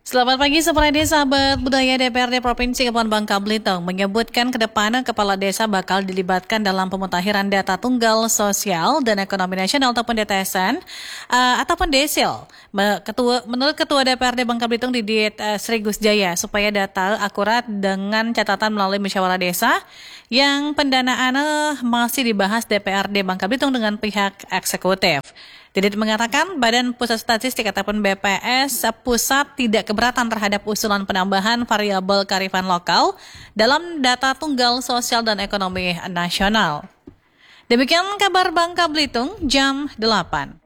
Selamat pagi, Supradi, sahabat budaya DPRD Provinsi Kepulauan Bangka Belitung menyebutkan ke depan kepala desa bakal dilibatkan dalam pemutahiran data tunggal sosial dan ekonomi nasional ataupun DTSN ataupun DESIL. Menurut Ketua DPRD Bangka Belitung Didit Sri Gusjaya, supaya data akurat dengan catatan melalui musyawarah desa yang pendanaan masih dibahas DPRD Bangka Belitung dengan pihak eksekutif. Didit mengatakan Badan Pusat Statistik ataupun BPS pusat tidak keberatan terhadap usulan penambahan variabel kearifan lokal dalam data tunggal sosial dan ekonomi nasional. Demikian kabar Bangka Belitung jam 8.